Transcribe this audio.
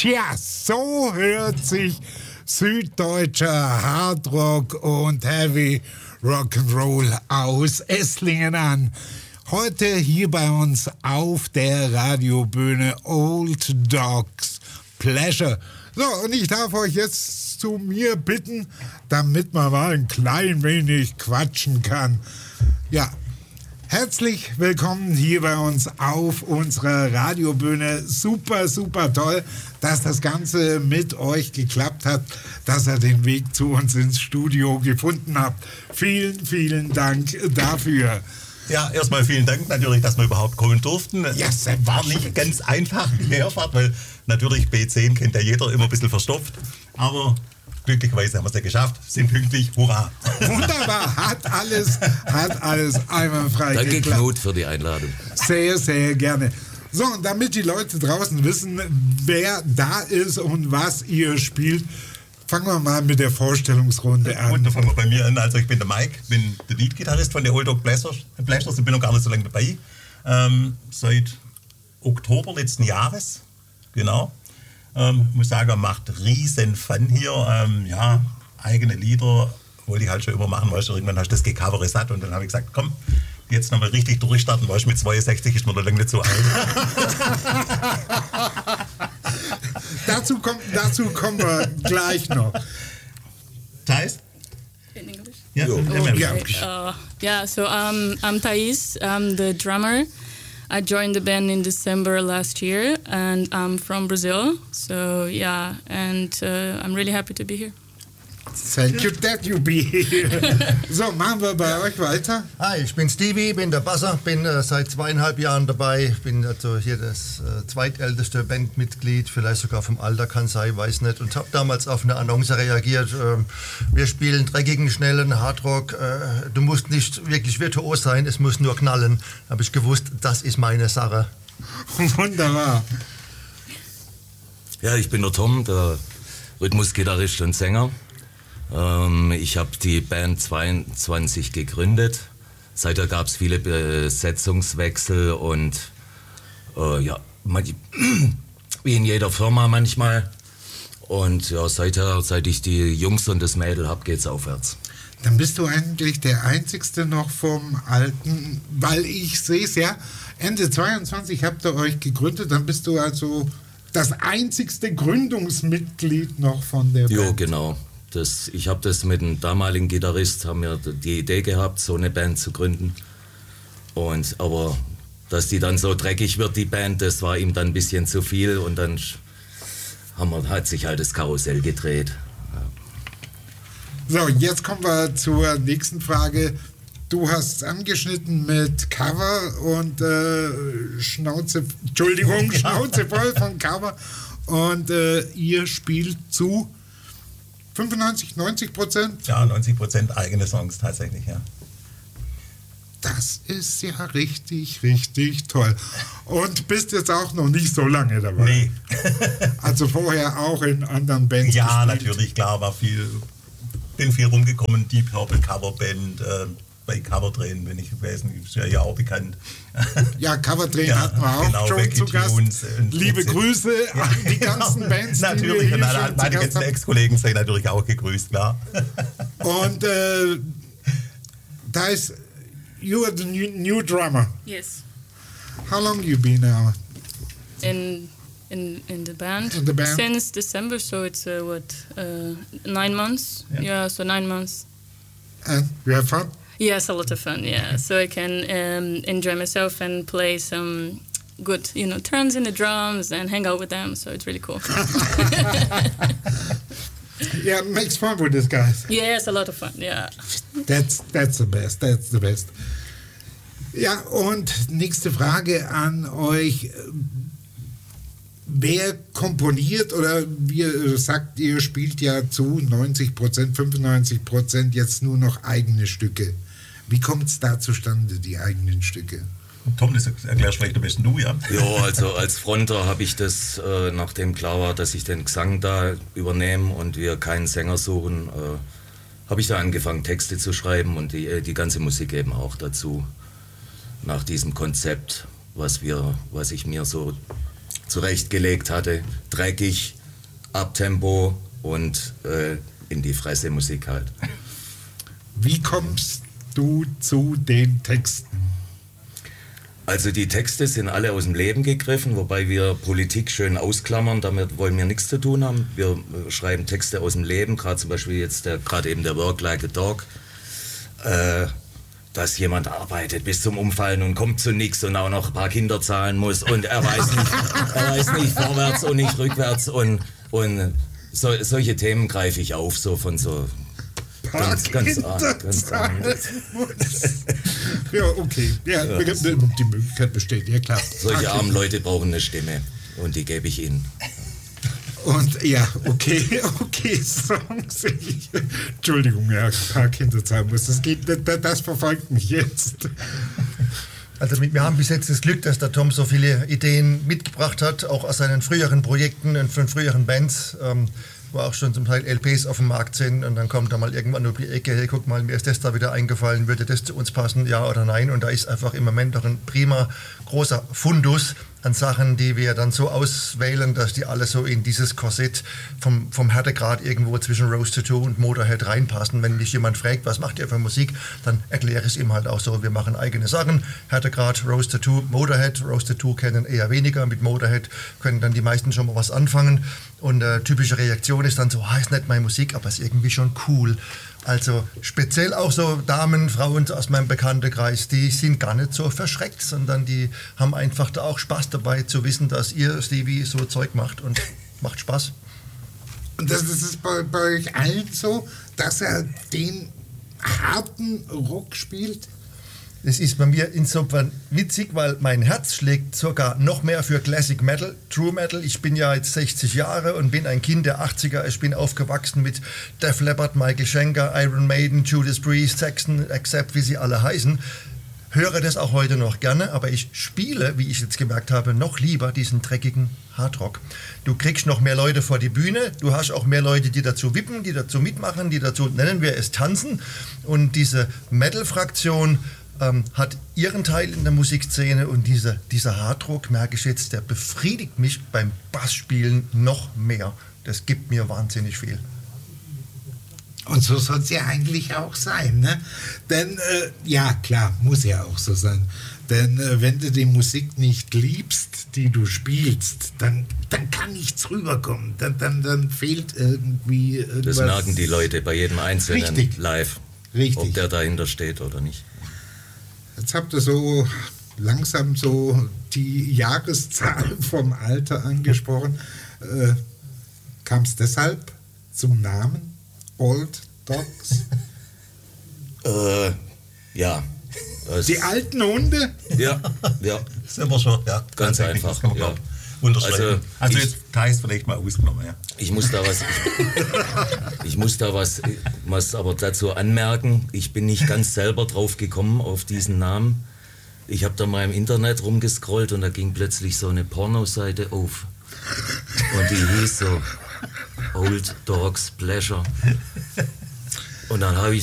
Tja, so hört sich süddeutscher Hardrock und Heavy Rock'n'Roll aus Esslingen an. Heute hier bei uns auf der Radiobühne Old Dogs Pleasure. So, und ich darf euch jetzt zu mir bitten, damit man mal ein klein wenig quatschen kann. Ja, herzlich willkommen hier bei uns auf unserer Radiobühne. Super, super toll, dass das Ganze mit euch geklappt hat, dass ihr den Weg zu uns ins Studio gefunden habt. Vielen, vielen Dank dafür. Ja, erstmal vielen Dank natürlich, dass wir überhaupt kommen durften. Ja, war nicht ganz einfach, die Herfahrt, weil natürlich B10 kennt ja jeder, immer ein bisschen verstopft. Aber glücklicherweise haben wir es ja geschafft, sind pünktlich, hurra! Wunderbar, hat alles einwandfrei Danke, geklappt. Knut, für die Einladung. Sehr, sehr gerne. So, und damit die Leute draußen wissen, wer da ist und was ihr spielt, fangen wir mal mit der Vorstellungsrunde an. Gut, dann fangen wir bei mir an. Also ich bin der Mike, bin der Lead-Gitarrist von der Old Dog Pleasures. Ich bin noch gar nicht so lange dabei. Seit Oktober letzten Jahres, genau. Muss sagen, macht riesen Fun hier. Ja, eigene Lieder wollte ich halt schon immer machen, weißt du, irgendwann hast du das Gecovere satt und dann habe ich gesagt, komm, jetzt nochmal richtig durchstarten, weißt du, mit 62 ist man noch lange nicht so alt. Dazu kommen wir gleich noch. Thais? In English? Ja, Yeah, so I'm Thais, I'm the drummer. I joined the band in December last year and I'm from Brazil. So yeah, and I'm really happy to be here. Thank you that you be here. So, machen wir bei euch weiter. Hi, ich bin Stevie, bin der Basser, bin seit 2,5 Jahren dabei, bin also hier das zweitälteste Bandmitglied, vielleicht sogar vom Alter kann sein, weiß nicht, und habe damals auf eine Annonce reagiert. Wir spielen dreckigen, schnellen Hardrock, du musst nicht wirklich virtuos sein, es muss nur knallen. Habe ich gewusst, das ist meine Sache. Wunderbar. Ja, ich bin der Tom, der Rhythmusgitarrist und Sänger. Ich habe die Band 22 gegründet. Seither gab es viele Besetzungswechsel und ja, wie in jeder Firma manchmal. Und ja, seit ich die Jungs und das Mädel habe, geht's aufwärts. Dann bist du eigentlich der Einzigste noch vom Alten, weil ich sehe es ja, Ende 22 habt ihr euch gegründet, dann bist du also das einzigste Gründungsmitglied noch von der Band. Jo, genau. Ich habe das mit dem damaligen Gitarrist, haben wir die Idee gehabt, so eine Band zu gründen. Aber dass die dann so dreckig wird, die Band, das war ihm dann ein bisschen zu viel und dann hat sich halt das Karussell gedreht. Ja. So, jetzt kommen wir zur nächsten Frage. Du hast es angeschnitten mit Cover und Schnauze voll von Cover. Und ihr spielt zu 95, 90%? Ja, 90% eigene Songs tatsächlich, ja. Das ist ja richtig, richtig toll. Und bist jetzt auch noch nicht so lange dabei? Nee. Also vorher auch in anderen Bands Ja, gespielt. natürlich, klar, bin viel rumgekommen, Deep Purple Coverband, bei Coverdrehen, wenn ich weiß nicht, ist ja auch bekannt. Ja, Coverdrehen Ja, hatten wir auch genau, schon Becky zu Gast. Tunes und Liebe Grüße an die ganzen Bands, natürlich, die wir hier und schon meine zu Gast ganzen haben. Ex-Kollegen sind natürlich auch gegrüßt, klar. Und da ist, you are the new drummer. Yes. How long you been now? In the band? In the band? Since December, so it's 9 months. Yeah, so 9 months. And you have fun? Yes, a lot of fun. Yeah, so I can enjoy myself and play some good, turns in the drums and hang out with them. So it's really cool. Yeah, it makes fun with these guys. Yeah, it's a lot of fun. Yeah. That's the best. That's the best. Ja, und nächste Frage an euch. Wer komponiert oder wie ihr sagt, ihr spielt ja zu 90%, 95% jetzt nur noch eigene Stücke. Wie kommt es da zustande, die eigenen Stücke? Tom, das erklärst vielleicht am besten du, ja? Ja, also als Fronter habe ich das, nachdem klar war, dass ich den Gesang da übernehme und wir keinen Sänger suchen, habe ich da angefangen, Texte zu schreiben und die ganze Musik eben auch dazu. Nach diesem Konzept, was ich mir so zurechtgelegt hatte. Dreckig, Abtempo und in die Fresse Musik halt. Wie kommst du zu den Texten? Also die Texte sind alle aus dem Leben gegriffen, wobei wir Politik schön ausklammern, damit wollen wir nichts zu tun haben. Wir schreiben Texte aus dem Leben, gerade zum Beispiel jetzt gerade eben der Work Like a Dog, dass jemand arbeitet bis zum Umfallen und kommt zu nichts und auch noch ein paar Kinder zahlen muss und er weiß nicht vorwärts und nicht rückwärts und solche Themen greife ich auf, so von so ganz arg. Ja, okay. Ja, die Möglichkeit besteht, ja klar. Solche armen Leute brauchen eine Stimme und die gebe ich ihnen. Und ja, okay, Songs. Entschuldigung, ja, ein paar Kinder zahlen muss. Das verfolgt mich jetzt. Also wir haben bis jetzt das Glück, dass der Tom so viele Ideen mitgebracht hat, auch aus seinen früheren Projekten und von früheren Bands, wo auch schon zum Teil LPs auf dem Markt sind und dann kommt er mal irgendwann um die Ecke, hey, guck mal, mir ist das da wieder eingefallen, würde das zu uns passen, ja oder nein? Und da ist einfach im Moment noch ein prima, großer Fundus an Sachen, die wir dann so auswählen, dass die alle so in dieses Korsett vom Härtegrad irgendwo zwischen Rose Tattoo und Motorhead reinpassen. Wenn mich jemand fragt, was macht ihr für Musik, dann erkläre ich es ihm halt auch so. Wir machen eigene Sachen. Härtegrad, Rose Tattoo, Motorhead. Rose Tattoo kennen eher weniger. Mit Motorhead können dann die meisten schon mal was anfangen. Und typische Reaktion ist dann so, ist nicht meine Musik, aber ist irgendwie schon cool. Also speziell auch so Damen, Frauen aus meinem Bekanntenkreis, die sind gar nicht so verschreckt, sondern die haben einfach da auch Spaß dabei zu wissen, dass ihr, Stevie, so Zeug macht und macht Spaß. Und das ist bei euch allen so, dass er den harten Rock spielt? Es ist bei mir insofern witzig, weil mein Herz schlägt sogar noch mehr für Classic Metal, True Metal. Ich bin ja jetzt 60 Jahre und bin ein Kind der 80er. Ich bin aufgewachsen mit Def Leppard, Michael Schenker, Iron Maiden, Judas Priest, Saxon, Accept, wie sie alle heißen. Höre das auch heute noch gerne, aber ich spiele, wie ich jetzt gemerkt habe, noch lieber diesen dreckigen Hardrock. Du kriegst noch mehr Leute vor die Bühne, du hast auch mehr Leute, die dazu wippen, die dazu mitmachen, die dazu, nennen wir es, tanzen. Und diese Metal-Fraktion hat ihren Teil in der Musikszene und dieser Hardrock, merke ich jetzt, der befriedigt mich beim Bassspielen noch mehr. Das gibt mir wahnsinnig viel. Und so soll es ja eigentlich auch sein, ne? Denn, ja klar, muss ja auch so sein. Denn wenn du die Musik nicht liebst, die du spielst, dann kann nichts rüberkommen. Dann fehlt irgendwie irgendwas. Das merken die Leute bei jedem Einzelnen Richtig. live, Richtig. ob der dahinter steht oder nicht. Jetzt habt ihr so langsam so die Jahreszahl vom Alter angesprochen. Kam es deshalb zum Namen Old Dogs? Ja. Die alten Hunde? Ja. Sind wir schon, ja. Ganz einfach, Das kann man ja. glauben. Unterschreiben. Also ich- jetzt Thais vielleicht mal ausgenommen, ja. Ich muss da was aber dazu anmerken. Ich bin nicht ganz selber drauf gekommen auf diesen Namen. Ich habe da mal im Internet rumgescrollt und da ging plötzlich so eine Pornoseite auf. Und die hieß so Old Dogs Pleasure. Und dann habe ich